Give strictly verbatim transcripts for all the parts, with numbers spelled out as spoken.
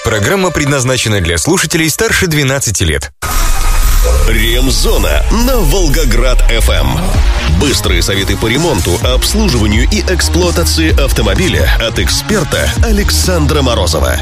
Программа предназначена для слушателей старше двенадцати лет. Ремзона на Волгоград-эф эм. Быстрые советы по ремонту, обслуживанию и эксплуатации автомобиля от эксперта Александра Морозова.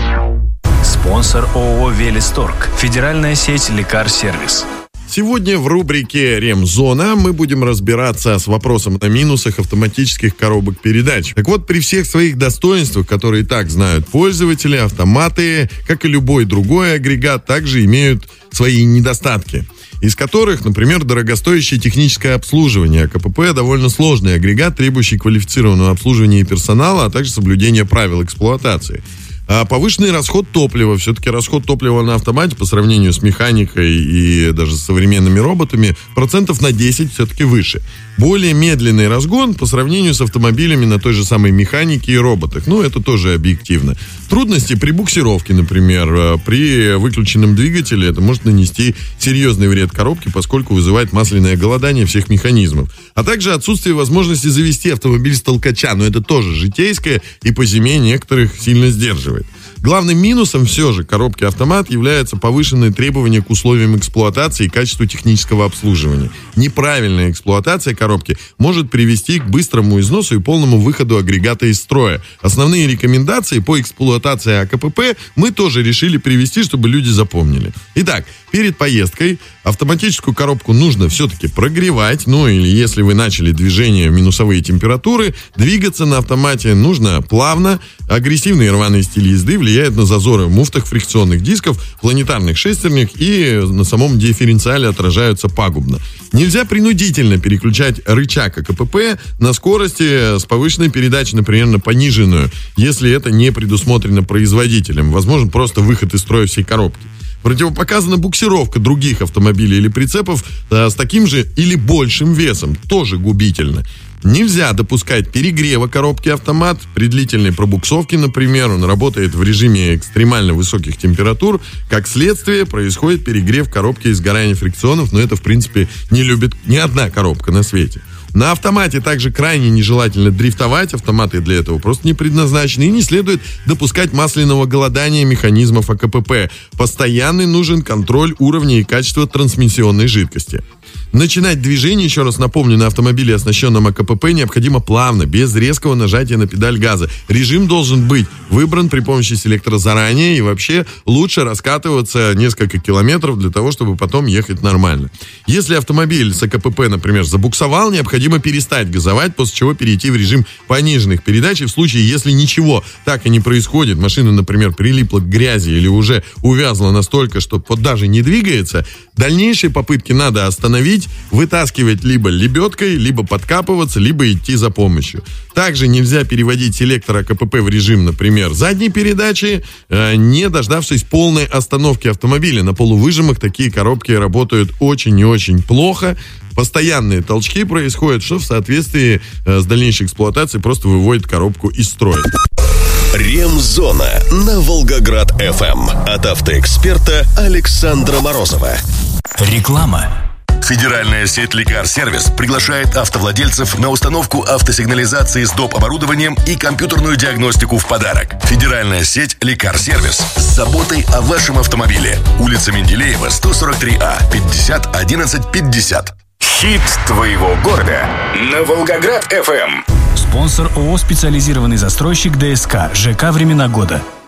Спонсор ООО «Велисторг». Федеральная сеть «Лекар-сервис». Сегодня в рубрике «Ремзона» мы будем разбираться с вопросом о минусах автоматических коробок передач. Так вот, при всех своих достоинствах, которые и так знают пользователи, автоматы, как и любой другой агрегат, также имеют свои недостатки, из которых, например, дорогостоящее техническое обслуживание. КПП – довольно сложный агрегат, требующий квалифицированного обслуживания и персонала, а также соблюдения правил эксплуатации. А повышенный расход топлива. Все-таки расход топлива на автомате по сравнению с механикой и даже с современными роботами процентов на десять все-таки выше. Более медленный разгон по сравнению с автомобилями на той же самой механике и роботах. Ну, это тоже объективно. Трудности при буксировке, например, при выключенном двигателе это может нанести серьезный вред коробке, поскольку вызывает масляное голодание всех механизмов. А также отсутствие возможности завести автомобиль с толкача. Но это тоже житейское и по зиме некоторых сильно сдерживает. Главным минусом все же коробки автомат является повышенные требования к условиям эксплуатации и качеству технического обслуживания. Неправильная эксплуатация коробки может привести к быстрому износу и полному выходу агрегата из строя. Основные рекомендации по эксплуатации АКПП мы тоже решили привести, чтобы люди запомнили. Итак, перед поездкой автоматическую коробку нужно все-таки прогревать, ну или если вы начали движение в минусовые температуры, двигаться на автомате нужно плавно. Агрессивный рваный стиль езды влияет на зазоры в муфтах фрикционных дисков, планетарных шестернях и на самом дифференциале отражаются пагубно. Нельзя принудительно переключать рычаг АКПП на скорости с повышенной передачей, например, на пониженную, если это не предусмотрено производителем. Возможен просто выход из строя всей коробки. Противопоказана буксировка других автомобилей или прицепов а, с таким же или большим весом. Тоже губительно. Нельзя допускать перегрева коробки автомат. При длительной пробуксовке, например, он работает в режиме экстремально высоких температур. Как следствие, происходит перегрев коробки и сгорание фрикционов, но это, в принципе, не любит ни одна коробка на свете. На автомате также крайне нежелательно дрифтовать, автоматы для этого просто не предназначены, и не следует допускать масляного голодания механизмов АКПП. Постоянный нужен контроль уровня и качества трансмиссионной жидкости. Начинать движение, еще раз напомню, на автомобиле, оснащенном АКПП, необходимо плавно, без резкого нажатия на педаль газа. Режим должен быть выбран при помощи селектора заранее, и вообще лучше раскатываться несколько километров для того, чтобы потом ехать нормально. Если автомобиль с АКПП, например, забуксовал, необходимо перестать газовать, после чего перейти в режим пониженных передач. И в случае, если ничего так и не происходит, машина, например, прилипла к грязи или уже увязла настолько, что даже не двигается, дальнейшие попытки надо остановить, вытаскивать либо лебедкой, либо подкапываться, либо идти за помощью. Также нельзя переводить селектор АКПП в режим, например, задней передачи, не дождавшись полной остановки автомобиля. На полувыжимах такие коробки работают очень и очень плохо. Постоянные толчки происходят, что в соответствии с дальнейшей эксплуатацией просто выводит коробку из строя. Ремзона на Волгоград-эф эм от автоэксперта Александра Морозова. Реклама. Федеральная сеть «Лекар-сервис» приглашает автовладельцев на установку автосигнализации с доп. Оборудованием и компьютерную диагностику в подарок. Федеральная сеть «Лекар-сервис» с заботой о вашем автомобиле. Улица Менделеева, сто сорок три А, пятьдесят одиннадцать пятьдесят. Хит твоего города на Волгоград-эф эм. Спонсор ООО «Специализированный застройщик ДСК», ЖК «Времена года».